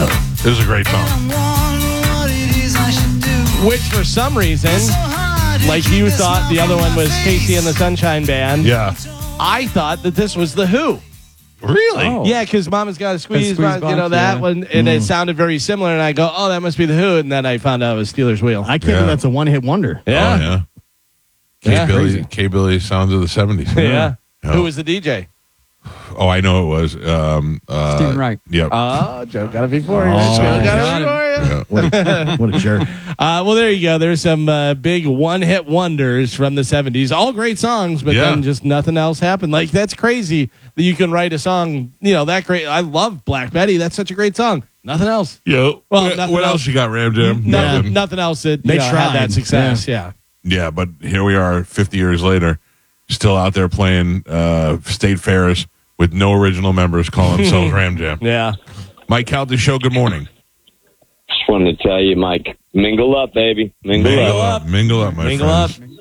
Really? It was a great song. Which, for some reason, like you thought the other one was Casey and the Sunshine Band. Yeah. I thought that this was The Who. Really? Oh. Yeah, because Mama's Got to Squeeze, Squeeze Mama, Box, that yeah. one, and it sounded very similar, and I go, oh, that must be The Who, and then I found out it was Steelers Wheel. I can't believe that's a one-hit wonder. Yeah. Oh, yeah. Yeah. K-Billy sounds of the 70s. Yeah. Yeah. Who was the DJ? Oh, I know it was. Stephen Wright. Yep. Joe got it before you. Oh, Joe got got it before you. Yeah. What a jerk. Well, there you go. There's some big one-hit wonders from the 70s. All great songs, but then just nothing else happened. Like, that's crazy that you can write a song, that great. I love Black Betty. That's such a great song. Nothing else. Yo, Well, what else you got, Ram Jam? Nothing else that They had tried. that success. Yeah. Yeah, but here we are 50 years later, still out there playing state fairs with no original members calling themselves Ram Jam. Yeah. Mike Calda Show, good morning. Just wanted to tell you, Mike, mingle up, baby. Mingle up. Mingle up, my Mingle up. friends.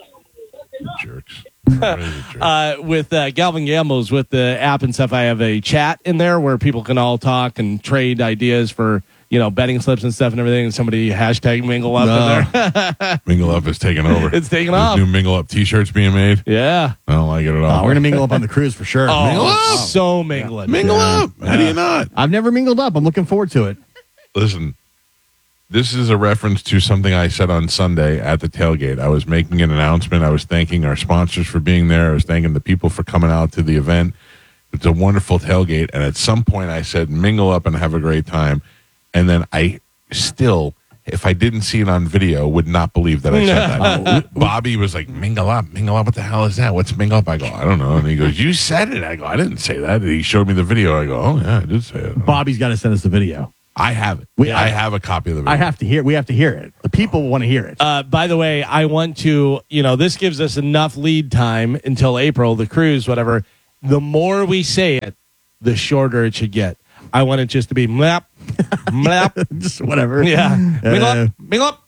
Jerks. Crazy jerks. With Galvin Gambles, with the app and stuff, I have a chat in there where people can all talk and trade ideas for, betting slips and stuff and everything. And somebody hashtag mingle up in there. Mingle up is taking over. It's taking There's off. new Mingle Up t-shirts being made. Yeah. I don't like it at Oh, all. we're going to mingle up on the cruise for sure. Mingle up. So mingling. Mingle up. How do you not? I've never mingled up. I'm looking forward to it. Listen, this is a reference to something I said on Sunday at the tailgate. I was making an announcement. I was thanking our sponsors for being there. I was thanking the people for coming out to the event. It's a wonderful tailgate. And at some point I said, mingle up and have a great time. And then I still, if I didn't see it on video, would not believe that I said that. Bobby was like, mingle up. What the hell is that? What's mingle up? I go, I don't know. And he goes, you said it. I go, I didn't say that. And he showed me the video. I go, oh, yeah, I did say it. Bobby's got to send us the video. I have it. I have a copy of the video. We have to hear it. The people want to hear it. By the way, I want to, this gives us enough lead time until April, the cruise, whatever. The more we say it, the shorter it should get. I want it just to be mlap, mlap. Just whatever. Yeah. Mingle up.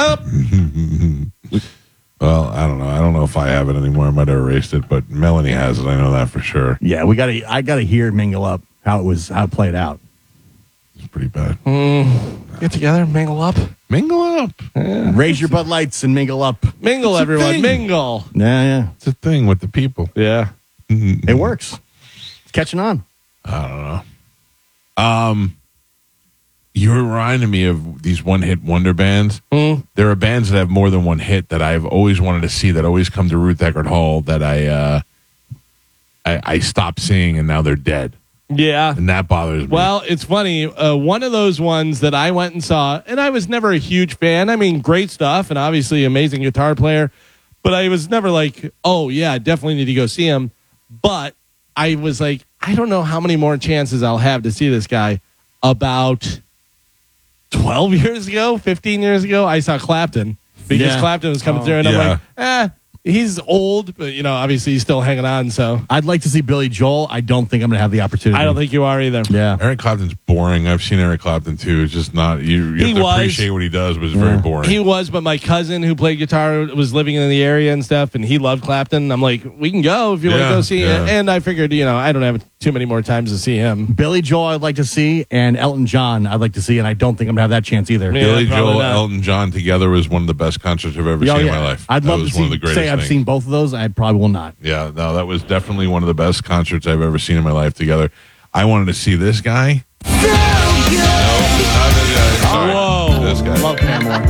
Well, I don't know. I don't know if I have it anymore. I might have erased it, but Melanie has it. I know that for sure. Yeah, I gotta hear mingle up how it played out. It's pretty bad. Get together, mingle up. Mingle up. Raise your Bud Lights and mingle up. Mingle, It's a everyone. thing. Mingle. Yeah. It's a thing with the people. Yeah. It works. It's catching on. I don't know. You reminded me of these one-hit wonder bands. There are bands that have more than one hit that I've always wanted to see, that always come to Ruth Eckerd Hall, that I stopped seeing, and now they're dead. Yeah. And that bothers me. Well, it's funny. One of those ones that I went and saw, and I was never a huge fan. I mean, great stuff, and obviously amazing guitar player, but I was never like, oh, yeah, I definitely need to go see him. But I was like, I don't know how many more chances I'll have to see this guy. About 12 years ago, 15 years ago, I saw Clapton because Clapton was coming through, and I'm like, he's old, but, obviously he's still hanging on, so. I'd like to see Billy Joel. I don't think I'm going to have the opportunity. I don't think you are either. Yeah. Eric Clapton's boring. I've seen Eric Clapton too. It's just not, you have to appreciate what he does, but it's very boring. He was, but my cousin who played guitar was living in the area and stuff, and he loved Clapton. I'm like, we can go if you want to go see it. And I figured, I don't have too many more times to see him. Billy Joel I'd like to see, and Elton John I'd like to see, and I don't think I'm going to have that chance either. Yeah. Billy probably Joel, not. Elton John together was one of the best concerts I've ever seen in my life. I'd love was to one of the greatest say I've things. seen both of those. I probably will not. Yeah, no, that was definitely one of the best concerts I've ever seen in my life together. I wanted to see this guy. No, not this guy. Sorry. Whoa. This guy. Love Paramore.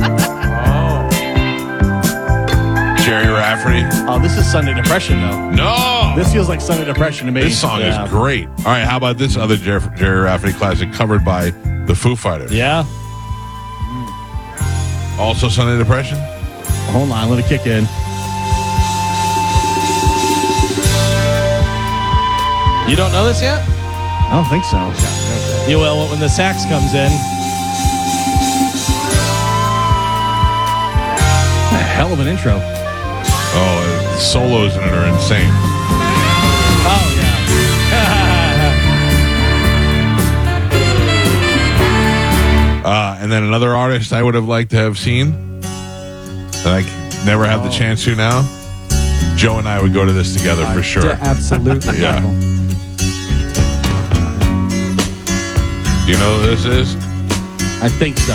Jerry Rafferty. Oh, this is Sunday Depression, though. No! This feels like Sunday Depression to me. This song is great. All right, how about this other Jerry Rafferty classic covered by the Foo Fighters? Yeah. Also Sunday Depression? Hold on, let it kick in. You don't know this yet? I don't think so. You will when the sax comes in. A hell of an intro. Oh, the solos in it are insane. Oh, And then another artist I would have liked to have seen that I never had the chance to now. Joe and I would go to this together for sure. Yeah, absolutely. Yeah. Do you know who this is? I think so.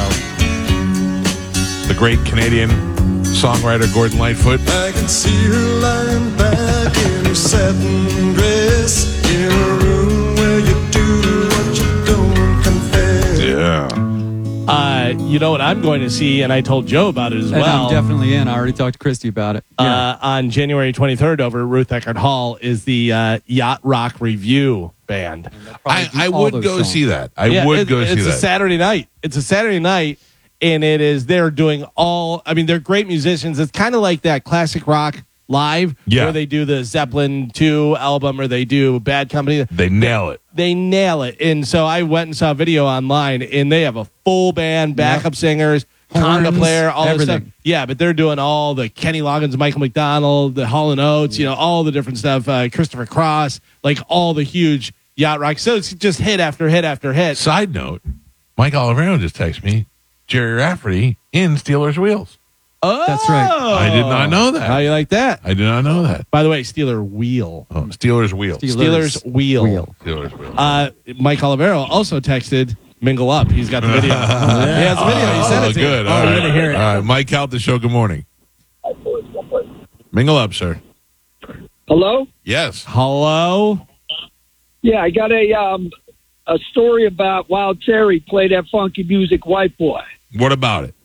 The great Canadian songwriter Gordon Lightfoot. I can see her lying back in her satin dress in a room where you do what you don't confess. Yeah. You know what I'm going to see, and I told Joe about it as And well. I'm definitely in. I already talked to Christy about it. Yeah. On January 23rd over at Ruth Eckerd Hall is the Yacht Rock Review Band. I all would those go songs. see that. I would go see It's that. a Saturday night. It's a Saturday night, and they're doing they're great musicians. It's kind of like that classic rock live Yeah. where they do the Zeppelin 2 album or they do Bad Company. They nail it. They nail it. And so I went and saw a video online, and they have a full band, backup singers, conga Horns, player, all this everything. stuff. Yeah, but they're doing all the Kenny Loggins, Michael McDonald, the Hall & Oates, all the different stuff, Christopher Cross, like all the huge yacht rock. So it's just hit after hit after hit. Side note, Mike Olivero just texted me, Jerry Rafferty in Steelers Wheels. Oh, That's right. I did not know that. How you like that? I did not know that. By the way, Steeler Wheel. Oh, Steelers Wheels. Steelers Wheel. Steelers Wheels. Mike Olivero also texted Mingle Up. He's got the video. He has the video. He sent it to Good. me. All We're right. gonna hear it. All right. Mike Out the show. Good morning. Mingle up, sir. Hello? Yes. Hello? Yeah, I got a story about Wild Terry play that funky music, White Boy. What about it?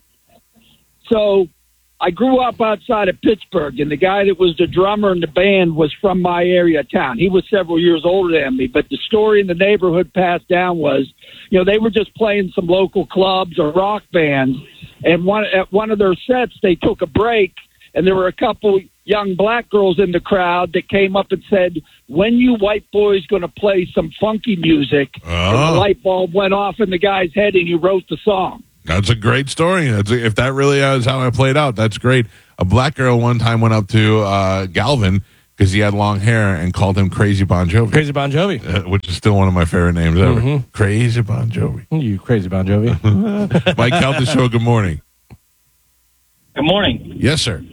So I grew up outside of Pittsburgh, and the guy that was the drummer in the band was from my area of town. He was several years older than me, but the story in the neighborhood passed down was, they were just playing some local clubs or rock bands, and at one of their sets, they took a break, and there were a couple young black girls in the crowd that came up and said, when you white boys going to play some funky music? And the light bulb went off in the guy's head, and he wrote the song. That's a great story. If that really is how it played out, that's great. A black girl one time went up to Galvin because he had long hair and called him Crazy Bon Jovi. Crazy Bon Jovi. Which is still one of my favorite names ever. Crazy Bon Jovi. You crazy Bon Jovi. Mike Out the show. Good morning. Good morning. Yes, sir.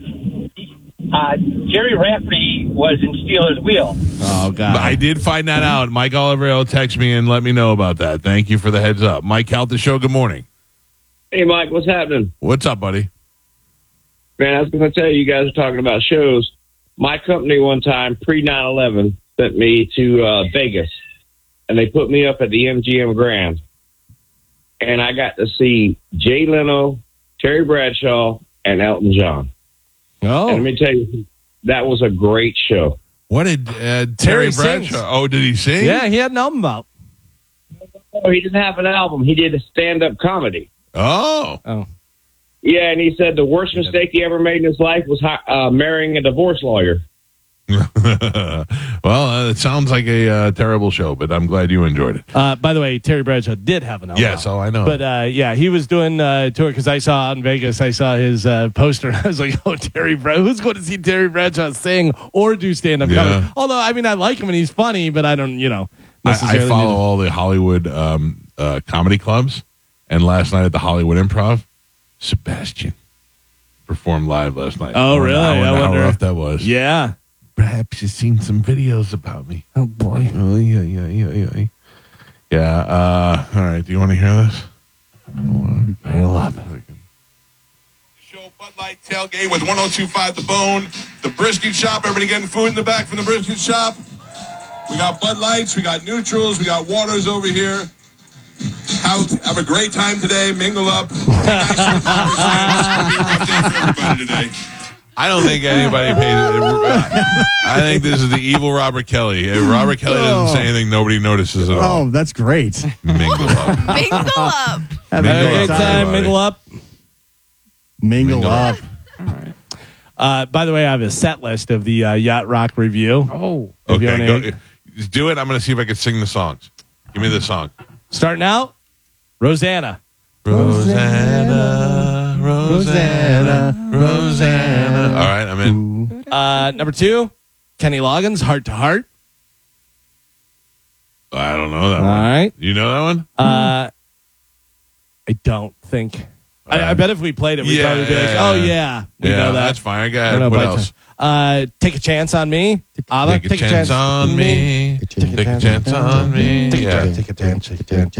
Jerry Rafferty was in Steelers Wheel. Oh, God. I did find that out. Mike Olivero texted me and let me know about that. Thank you for the heads up. Mike Out the show. Good morning. Hey, Mike, what's happening? What's up, buddy? Man, I was going to tell you guys are talking about shows. My company one time, pre-9/11, sent me to Vegas, and they put me up at the MGM Grand. And I got to see Jay Leno, Terry Bradshaw, and Elton John. Oh. And let me tell you, that was a great show. What did Terry Terry Bradshaw? sings. Oh, did he sing? Yeah, he had an album out. Oh, he didn't have an album. He did a stand-up comedy. Oh. Yeah, and he said the worst mistake he ever made in his life was marrying a divorce lawyer. Well, it sounds like a terrible show, but I'm glad you enjoyed it. By the way, Terry Bradshaw did have an album. Yes, out. I know. But yeah, he was doing tour because I saw out in Vegas. I saw his poster. I was like, "Oh, Terry Bradshaw! Who's going to see Terry Bradshaw sing or do stand up comedy?" Although, I mean, I like him and he's funny, but I don't, I necessarily follow need to- all the Hollywood comedy clubs, and last night at the Hollywood Improv, Sebastian performed live last night. Oh, really? I I wonder how wonder- rough that was. Yeah. Perhaps you've seen some videos about me. Oh boy. Oh, yeah. Yeah. All right. Do you want to hear this? I love it. Show Bud Light tailgate with 1025 The Bone, the brisket shop. Everybody getting food in the back from the brisket shop. We got Bud Lights, we got neutrals, we got waters over here. Have a great time today. Mingle up. Everybody today. I don't think anybody pays I think this is the evil Robert Kelly. If Robert Kelly doesn't say anything, nobody notices at all. Oh, that's great. Mingle up. Mingle up. Have Mingle Have a up, great time. everybody. Mingle up. Mingle up. By the way, I have a set list of the Yacht Rock Review. Oh. If you Okay, wanna- go, just do it. I'm going to see if I can sing the songs. Give me the song. Starting out, Rosanna. Rosanna. All right, I'm in. Number 2, Kenny Loggins, Heart to Heart. I don't know that All one. right. You know that one? I don't think I bet if we played it, we'd Yeah, probably be like, yeah, "Oh yeah. yeah, we Yeah, know that." that's fine. I got I it. know, What but, else? Take a chance on me. Abba, Take a chance on me. Take a chance on me. Yeah. Take a chance.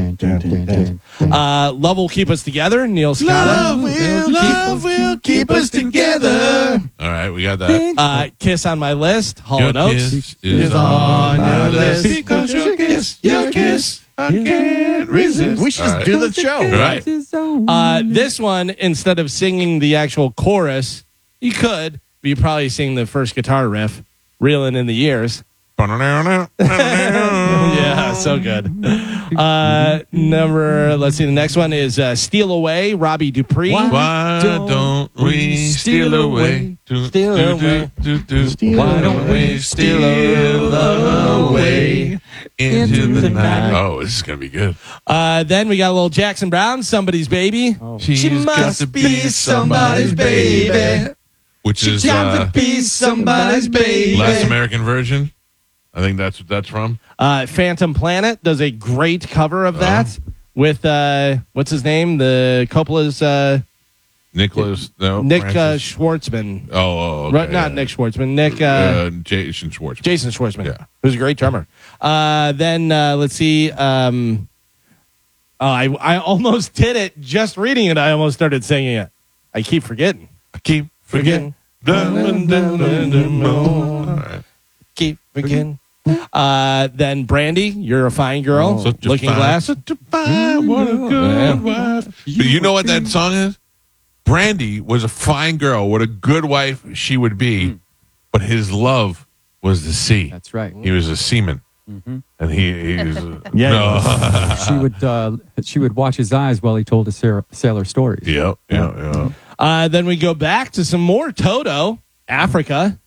Love will keep us together. Neil Scott. Love will keep us together. All right, we got that. Kiss on my list. Hall Your and Oates. kiss is on your list. Because your kiss, I can't resist. We should All just right. do the show. Right. This one, instead of singing the actual chorus, you could, but you probably sing the first guitar riff, reeling in the years. Yeah, so good. Let's see, the next one is Steal Away, Robbie Dupree. Why don't we steal away? Steal away. Why don't we steal away into the night? Oh, this is going to be good. Then we got a little Jackson Brown, Somebody's Baby. She must be somebody's baby. Which is be somebody's baby. Last American Version. I think that's what that's from. Phantom Planet does a great cover of that with, what's his name? The Coppola's Nicholas, no. Nick Francis? Schwartzman. Okay, Right, not yeah. Nick Schwartzman. Nick Jason Schwartzman. Jason Schwartzman. Yeah. Who's a great drummer. Then let's see. I almost did it. Just reading it, I almost started singing it. I keep forgetting. I keep forgetting. All right. Keep forgetting. Then Brandy, You're a Fine Girl. Such a Looking fine- Glass. Such a fine, what a good wife. But you know what that song is? Brandy was a fine girl. What a good wife she would be. But his love was the sea. That's right. He was a seaman. And he was... Yeah. She would watch his eyes while he told his sailor stories. Yep. Then we go back to some more Toto, Africa.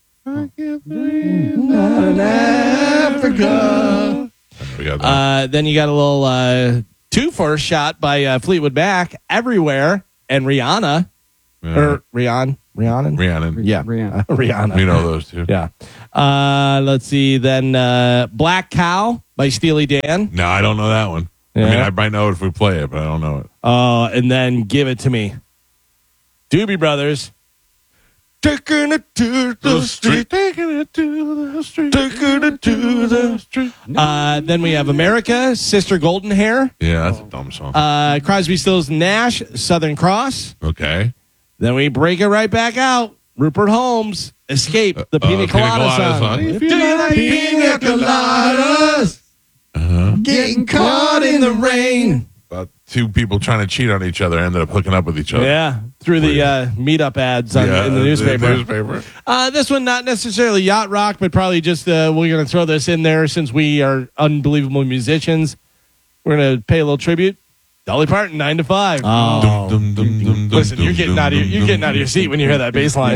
Africa. We got that. Then you got a little two-first shot by Fleetwood Mac, Everywhere, and Rihanna. Or Rihanna. Rhiannon. Yeah. Rihanna. Rihanna. We know those two. Yeah. Let's see. Then Black Cow by Steely Dan. No, I don't know that one. Yeah. I mean, I might know it if we play it, but I don't know it. And then Give It to Me. Doobie Brothers. Taking it to the street. Taking it to the street. Taking it to the street. Then we have America, Sister Golden Hair. Yeah, that's a dumb song. Crosby, Stills, Nash, Southern Cross. Okay. Then we break it right back out. Rupert Holmes, Escape, the Pina Colada song. If Do you like pina coladas? Getting caught in the rain. About two people trying to cheat on each other ended up hooking up with each other. Yeah, through the meetup ads in the newspaper. This one, not necessarily yacht rock, but probably just we're going to throw this in there since we are unbelievable musicians. We're going to pay a little tribute. Dolly Parton, 9 to 5. Oh. Listen, you're getting out of your seat when you hear that bass line.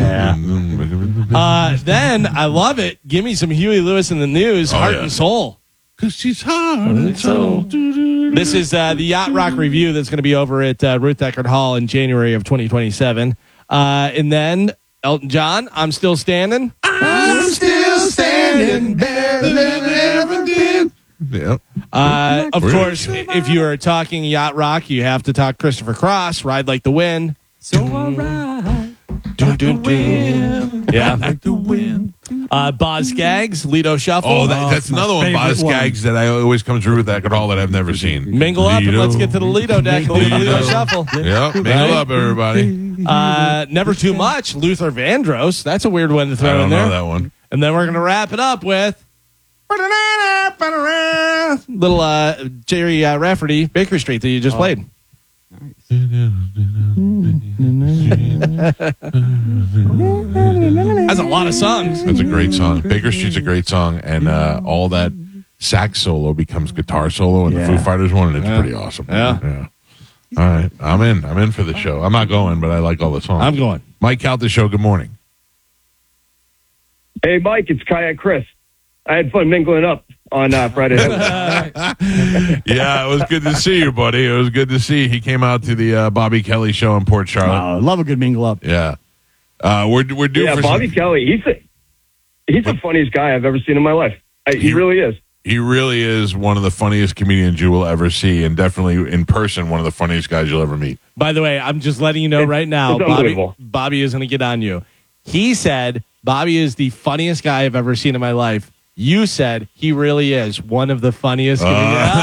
Then I love it. Give me some Huey Lewis in the News, Heart and Soul. Because she's heart and soul. This is the Yacht Rock review that's going to be over at Ruth Eckerd Hall in January of 2027. And then Elton John, I'm Still Standing. I'm still standing better than I ever did. Yep. Of course, if you are talking Yacht Rock, you have to talk Christopher Cross, Ride Like the Wind. So all right. Yeah. Like the wind. Boz Scaggs, Lido Shuffle. Oh, that's another one, Boz Scaggs, that I always come through with that at all that I've never seen. Mingle up and Lido. let's get to the Lido deck. Lido Shuffle. Yep. Mingle up, everybody. Never Too Much, Luther Vandross. That's a weird one to I throw don't in there. know that one. And then we're going to wrap it up with little Jerry Rafferty, Baker Street that you just played. That's a lot of songs. That's a great song. Baker Street's a great song, and all that sax solo becomes guitar solo, and the Foo Fighters one, and it's pretty awesome. Yeah. All right, I'm in for the show. I'm not going, but I like all the songs. I'm going. Mike Out the show. Good morning. Hey, Mike, it's Kayak Chris. I had fun mingling up on Friday night. Yeah, it was good to see you, buddy. It was good to see. He came out to the Bobby Kelly show in Port Charlotte. Love a good mingle up. Yeah. We're due for Bobby Kelly. He's the funniest guy I've ever seen in my life. He really is. He really is one of the funniest comedians you will ever see, and definitely in person, one of the funniest guys you'll ever meet. By the way, I'm just letting you know right now, it's unbelievable. Bobby is going to get on you. He said Bobby is the funniest guy I've ever seen in my life. You said he really is one of the funniest comedians.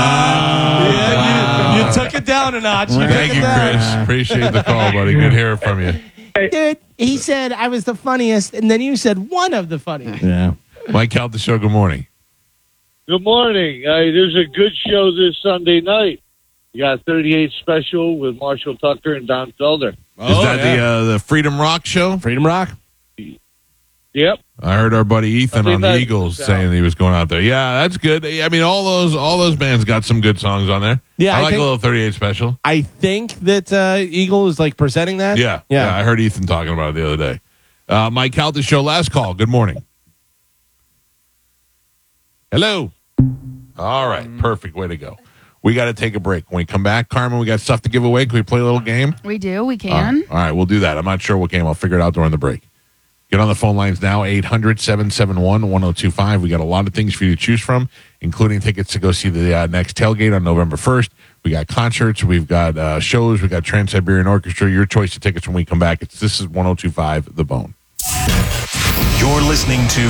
You took it down a notch. Thank you, Chris. Appreciate the call, buddy. Good hearing from you. Dude, he said I was the funniest, and then you said one of the funniest. Yeah. Mike Calta Show, good morning. Good morning. There's a good show this Sunday night. You got 38 Special with Marshall Tucker and Don Felder. Is that the Freedom Rock show? Freedom Rock? Yep. I heard our buddy Ethan Sunday on the night. Eagles saying he was going out there. Yeah, that's good. I mean, all those bands got some good songs on there. Yeah, I I like think- a little 38 Special. I think that Eagle is like presenting that. Yeah. I heard Ethan talking about it the other day. Mike Calta Show, last call. Good morning. Hello. All right. Perfect. Way to go. We got to take a break. When we come back, Carmen, we got stuff to give away. Can we play a little game? We do. We can. All right. We'll do that. I'm not sure what game. I'll figure it out during the break. Get on the phone lines now, 800-771-1025. We got a lot of things for you to choose from, including tickets to go see the next tailgate on November 1st. We got concerts. We've got shows. We got Trans-Siberian Orchestra. Your choice of tickets when we come back. This is 1025 The Bone. You're listening to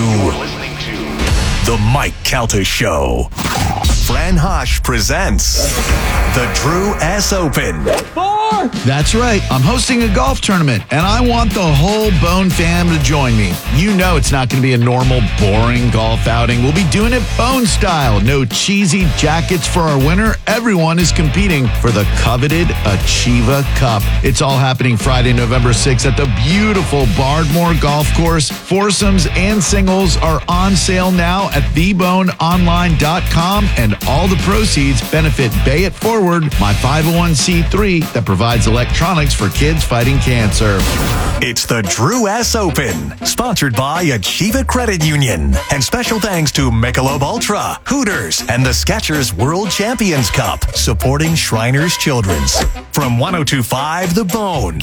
The Mike Calta Show. Fran Hosh presents the Drew S. Open. That's right. I'm hosting a golf tournament, and I want the whole Bone fam to join me. You know it's not going to be a normal, boring golf outing. We'll be doing it Bone style. No cheesy jackets for our winner. Everyone is competing for the coveted Achieva Cup. It's all happening Friday, November 6th at the beautiful Bardmore Golf Course. Foursomes and singles are on sale now at theboneonline.com, and all the proceeds benefit Bay It Forward, my 501c3 that provides electronics for kids fighting cancer. It's the Drew S. Open, sponsored by Achieva Credit Union. And special thanks to Michelob Ultra, Hooters, and the Skechers World Champions Cup, supporting Shriners Children's. From 1025 The Bone.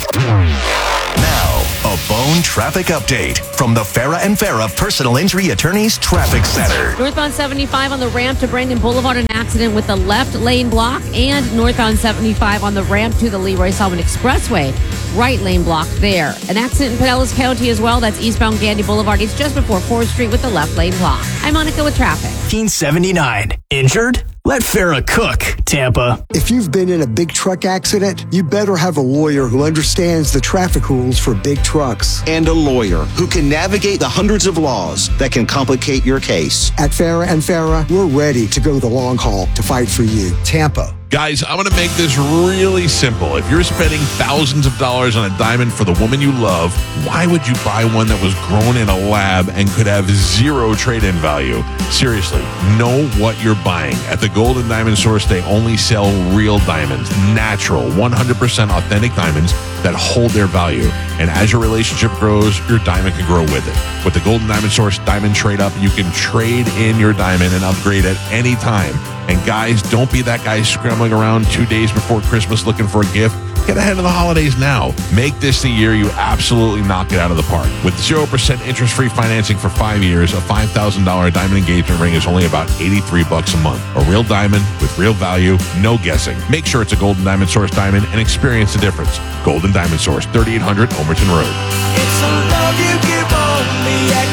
Now, a Bone traffic update from the Farah and Farah Personal Injury Attorneys Traffic Center. Northbound 75 on the ramp to Brandon Boulevard, an accident with the left lane block, and northbound 75 on the ramp to the Leroy Solomon Expressway, right lane block there. An accident in Pinellas County as well. That's eastbound Gandy Boulevard. It's just before 4th Street with the left lane block. I'm Monica with traffic. 1979. Injured? Let Farah cook, Tampa. If you've been in a big truck accident, you better have a lawyer who understands the traffic rules for big trucks. And a lawyer who can navigate the hundreds of laws that can complicate your case. At Farah and Farah, we're ready to go the long haul to fight for you. Tampa. Guys, I'm going to make this really simple. If you're spending thousands of dollars on a diamond for the woman you love, why would you buy one that was grown in a lab and could have zero trade-in value? Seriously, know what you're buying. At the Golden Diamond Source, they only sell real diamonds, natural, 100% authentic diamonds that hold their value. And as your relationship grows, your diamond can grow with it. With the Golden Diamond Source Diamond Trade Up, you can trade in your diamond and upgrade at any time. And guys, don't be that guy scrambling around 2 days before Christmas looking for a gift. Get ahead of the holidays now. Make this the year you absolutely knock it out of the park. With 0% interest-free financing for 5 years, a $5,000 diamond engagement ring is only about $83 a month. A real diamond with real value, no guessing. Make sure it's a Golden Diamond Source diamond and experience the difference. Golden Diamond Source, 3800 Omerton Road. It's a love you give only at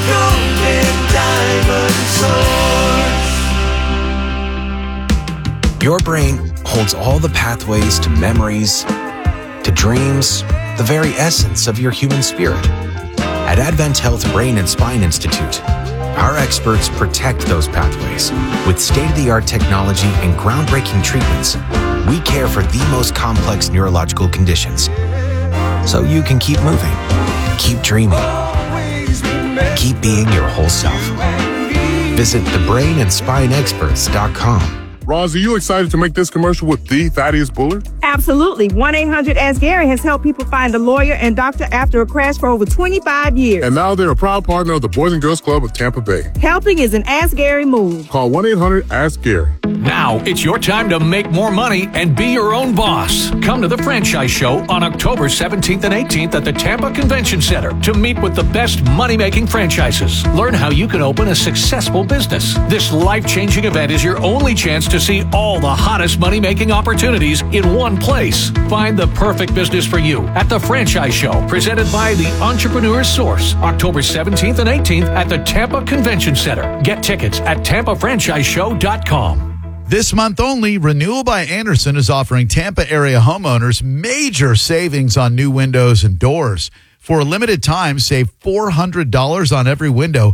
Golden Diamond Source. Your brain holds all the pathways to memories, to dreams, the very essence of your human spirit. At Advent Health Brain and Spine Institute, our experts protect those pathways. With state-of-the-art technology and groundbreaking treatments, we care for the most complex neurological conditions. So you can keep moving, keep dreaming, keep being your whole self. Visit thebrainandspineexperts.com. Roz, are you excited to make this commercial with the Thaddeus Bullard? Absolutely. 1-800-ASK-GARY has helped people find a lawyer and doctor after a crash for over 25 years. And now they're a proud partner of the Boys and Girls Club of Tampa Bay. Helping is an Ask Gary move. Call 1-800-ASK-GARY. Now it's your time to make more money and be your own boss. Come to the Franchise Show on October 17th and 18th at the Tampa Convention Center to meet with the best money-making franchises. Learn how you can open a successful business. This life-changing event is your only chance to see all the hottest money-making opportunities in one place. Find the perfect business for you at the Franchise Show, presented by the Entrepreneur's Source, October 17th and 18th at the Tampa Convention Center. Get tickets at TampaFranchiseShow.com. This month only, Renewal by Andersen is offering Tampa area homeowners major savings on new windows and doors. For a limited time, save $400 on every window,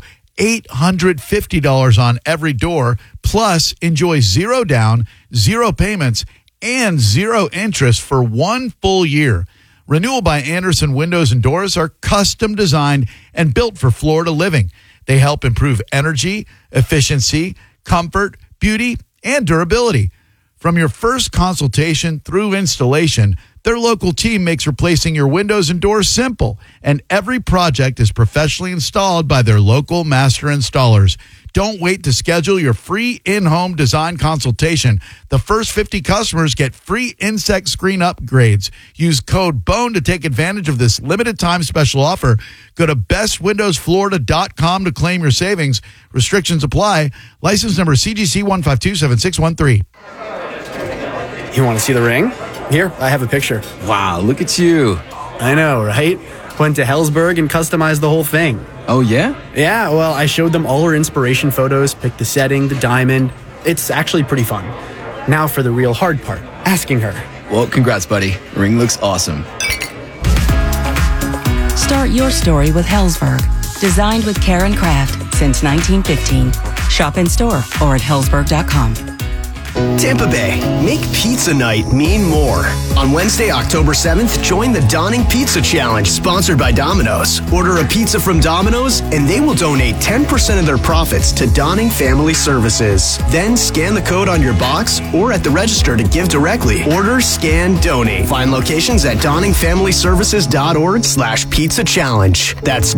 $850 on every door, plus enjoy zero down, zero payments, and zero interest for 1 full year. Renewal by Andersen windows and doors are custom designed and built for Florida living. They help improve energy, efficiency, comfort, beauty, and durability. From your first consultation through installation, their local team makes replacing your windows and doors simple, and every project is professionally installed by their local master installers. Don't wait to schedule your free in-home design consultation. The first 50 customers get free insect screen upgrades. Use code BONE to take advantage of this limited time special offer. Go to bestwindowsflorida.com to claim your savings. Restrictions apply. License number CGC 1527613. You want to see the ring? Here, I have a picture. Wow, look at you. I know, right? Went to Helzberg and customized the whole thing. Oh, yeah? Yeah, well, I showed them all her inspiration photos, picked the setting, the diamond. It's actually pretty fun. Now for the real hard part, asking her. Well, congrats, buddy. Ring looks awesome. Start your story with Helzberg. Designed with care and craft since 1915. Shop in store or at Helzberg.com. Tampa Bay, make pizza night mean more. On Wednesday, October 7th, join the Donning Pizza Challenge, sponsored by Domino's. Order a pizza from Domino's, and they will donate 10% of their profits to Donning Family Services. Then scan the code on your box or at the register to give directly. Order, scan, donate. Find locations at DonningFamilyServices.org/pizza challenge. That's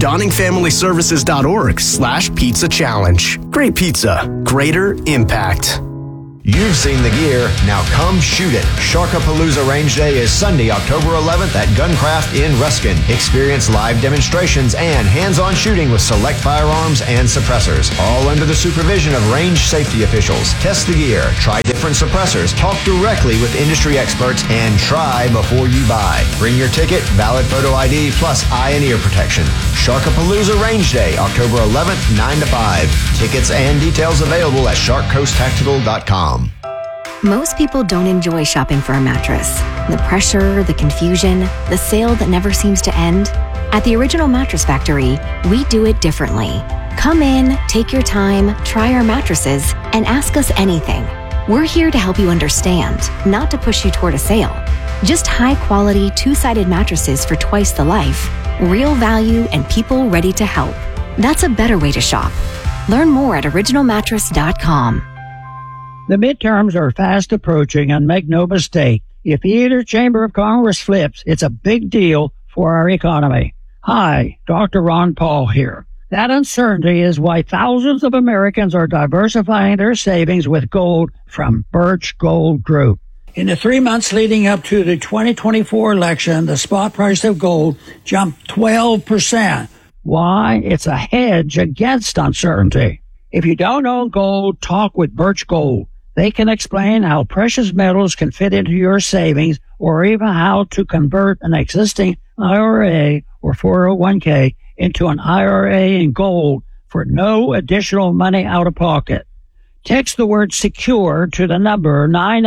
DonningFamilyServices.org/pizza challenge. Great pizza, greater impact. You've seen the gear, now come shoot it. Sharkapalooza Range Day is Sunday, October 11th at Guncraft in Ruskin. Experience live demonstrations and hands-on shooting with select firearms and suppressors, all under the supervision of range safety officials. Test the gear, try different suppressors, talk directly with industry experts, and try before you buy. Bring your ticket, valid photo ID, plus eye and ear protection. Sharkapalooza Range Day, October 11th, 9 to 5. Tickets and details available at sharkcoasttactical.com. Most people don't enjoy shopping for a mattress. The pressure, the confusion, the sale that never seems to end. At the Original Mattress Factory, we do it differently. Come in, take your time, try our mattresses, and ask us anything. We're here to help you understand, not to push you toward a sale. Just high-quality, two-sided mattresses for twice the life, real value, and people ready to help. That's a better way to shop. Learn more at originalmattress.com. The midterms are fast approaching, and make no mistake, if either chamber of Congress flips, it's a big deal for our economy. Hi, Dr. Ron Paul here. That uncertainty is why thousands of Americans are diversifying their savings with gold from Birch Gold Group. In the 3 months leading up to the 2024 election, the spot price of gold jumped 12%. Why? It's a hedge against uncertainty. If you don't own gold, talk with Birch Gold. They can explain how precious metals can fit into your savings, or even how to convert an existing IRA or 401k into an IRA in gold for no additional money out of pocket. Text the word SECURE to the number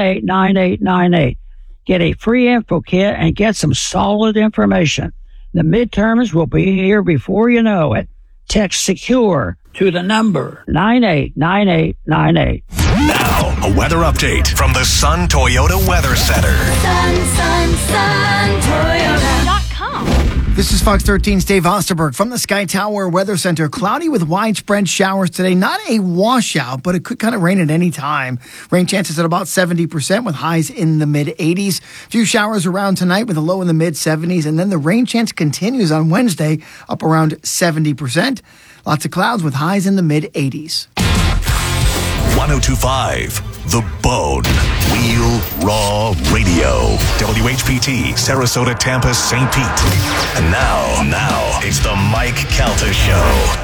989898. Get a free info kit and get some solid information. The midterms will be here before you know it. Text SECURE to the number 989898. Now, a weather update from the Sun Toyota Weather Center. Sun Toyota.com. This is Fox 13's Dave Osterberg from the Sky Tower Weather Center. Cloudy with widespread showers today. Not a washout, but it could kind of rain at any time. Rain chances at about 70% with highs in the mid-80s. Few showers around tonight with a low in the mid-70s. And then the rain chance continues on Wednesday, up around 70%. Lots of clouds with highs in the mid-80s. 102.5 The Bone. Real Raw Radio. WHPT, Sarasota, Tampa, St. Pete. And now, it's the Mike Calta Show.